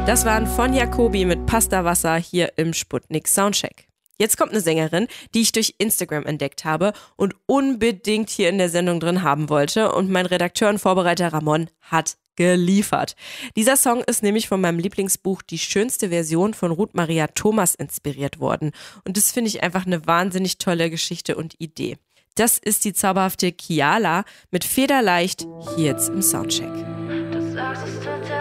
Das waren von Jacobi mit Pasta Wasser hier im Sputnik Soundcheck. Jetzt kommt eine Sängerin, die ich durch Instagram entdeckt habe und unbedingt hier in der Sendung drin haben wollte. Und mein Redakteur und Vorbereiter Ramon hat geliefert. Dieser Song ist nämlich von meinem Lieblingsbuch Die schönste Version von Ruth Maria Thomas inspiriert worden. Und das finde ich einfach eine wahnsinnig tolle Geschichte und Idee. Das ist die zauberhafte Kiala mit Federleicht hier jetzt im Soundcheck. Du sagst es total